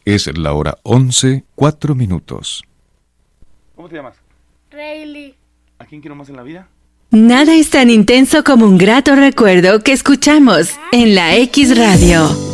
Es la hora 11:04. ¿Cómo te llamas? Rayleigh. ¿A quién quiero más en la vida? Nada es tan intenso como un grato recuerdo que escuchamos en la X Radio.